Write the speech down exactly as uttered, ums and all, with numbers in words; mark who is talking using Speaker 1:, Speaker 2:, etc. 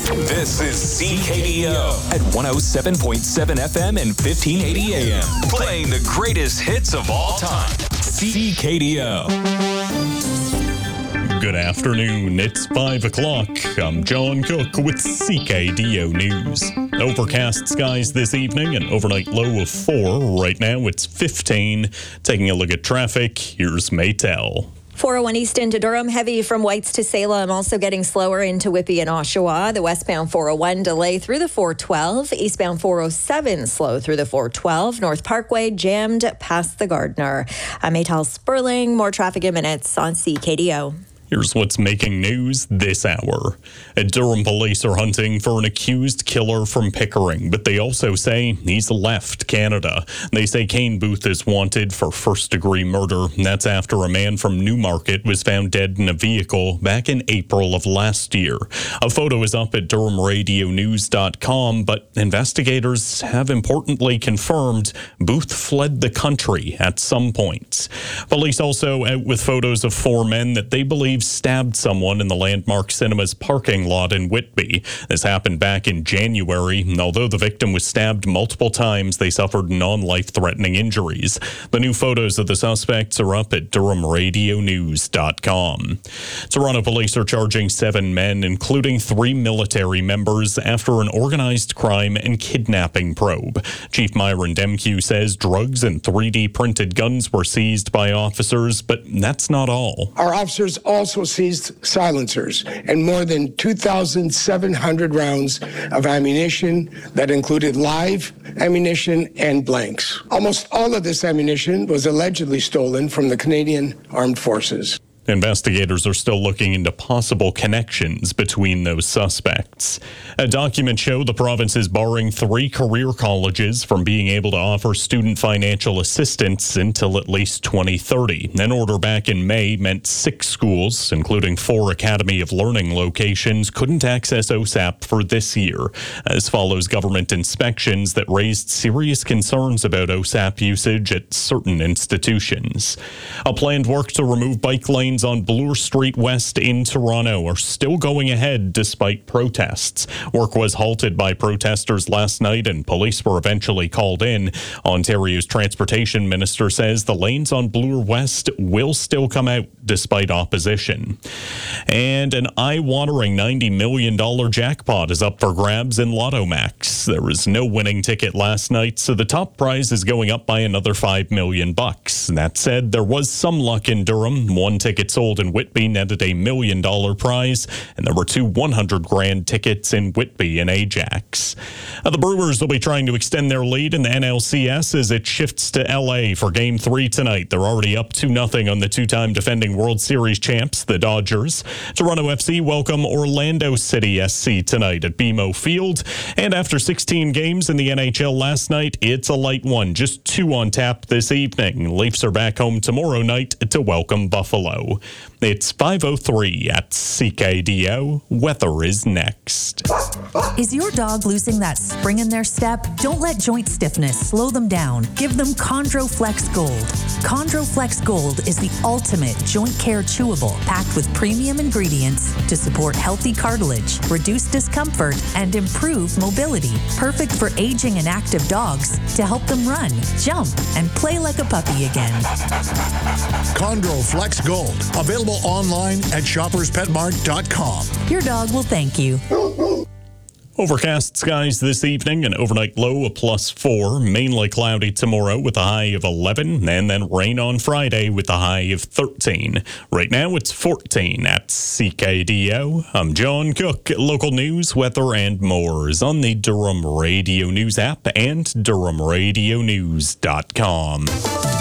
Speaker 1: This is C K D O at one oh seven point seven F M and fifteen eighty A M. Playing the greatest hits of all time. C K D O.
Speaker 2: Good afternoon. It's five o'clock. I'm John Cook with C K D O News. Overcast skies this evening, an overnight low of four. Right now it's fifteen. Taking a look at traffic, here's Maytel.
Speaker 3: four oh one East into Durham, heavy from Whites to Salem, also getting slower into Whitby and Oshawa. The westbound four oh one delay through the four twelve. Eastbound four oh seven slow through the four twelve. North Parkway jammed past the Gardner. I'm Maytel Sperling. More traffic in minutes on C K D O.
Speaker 2: Here's what's making news this hour. Durham police are hunting for an accused killer from Pickering, but they also say he's left Canada. They say Kane Booth is wanted for first-degree murder. That's after a man from Newmarket was found dead in a vehicle back in April of last year. A photo is up at durham radio news dot com, but investigators have importantly confirmed Booth fled the country at some point. Police also out with photos of four men that they believe stabbed someone in the Landmark Cinemas parking lot in Whitby. This happened back in January. Although the victim was stabbed multiple times, they suffered non-life-threatening injuries. The new photos of the suspects are up at durham radio news dot com. Toronto police are charging seven men, including three military members, after an organized crime and kidnapping probe. Chief Myron Demkew says drugs and three D printed guns were seized by officers, but that's not all.
Speaker 4: Our officers also also seized silencers and more than two thousand seven hundred rounds of ammunition that included live ammunition and blanks. Almost all of this ammunition was allegedly stolen from the Canadian Armed Forces.
Speaker 2: Investigators are still looking into possible connections between those suspects. A document showed the province is barring three career colleges from being able to offer student financial assistance until at least twenty thirty. An order back in May meant six schools, including four Academy of Learning locations, couldn't access O S A P for this year. This follows government inspections that raised serious concerns about O S A P usage at certain institutions. A planned work to remove bike lanes on Bloor Street West in Toronto are still going ahead despite protests. Work was halted by protesters last night and police were eventually called in. Ontario's transportation minister says the lanes on Bloor West will still come out despite opposition. And an eye-watering ninety million dollars jackpot is up for grabs in Lotto Max. There was no winning ticket last night, so the top prize is going up by another five million bucks. That said, there was some luck in Durham. One ticket sold in Whitby netted a million dollar prize, and there were two one hundred grand tickets in Whitby and Ajax. Uh, the Brewers will be trying to extend their lead in the N L C S as it shifts to L A for Game three tonight. They're already up two nothing on the two-time defending World Series champs, the Dodgers. Toronto F C welcome Orlando City S C tonight at B M O Field. And after sixteen games in the N H L last night, it's a light one, just two on tap this evening. Leafs are back home tomorrow night to welcome Buffalo. It's five oh three at C K D O. Weather is next.
Speaker 5: Is your dog losing that spring in their step? Don't let joint stiffness slow them down. Give them ChondroFlex Gold. ChondroFlex Gold is the ultimate joint care chewable, packed with premium ingredients to support healthy cartilage, reduce discomfort, and improve mobility. Perfect for aging and active dogs to help them run, jump, and play like a puppy again.
Speaker 6: ChondroFlex Gold. Available online at shoppers pet mart dot com.
Speaker 5: Your dog will thank you.
Speaker 2: Overcast skies this evening, an overnight low of plus four. Mainly cloudy tomorrow with a high of eleven, and then rain on Friday with a high of thirteen. Right now it's fourteen at C K D O. I'm John Cook. Local news, weather, and more is on the Durham Radio News app and durham radio news dot com.